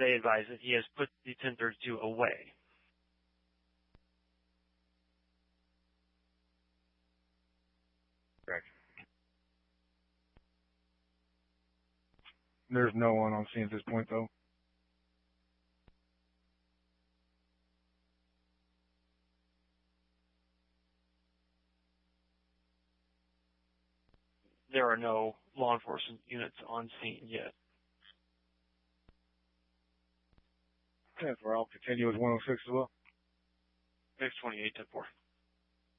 they advise that he has put the 1032 away. Correct. There's no one on scene at this point, though. There are no law enforcement units on scene yet. Okay, I'll continue with 106 as well. Fix 28 10-4.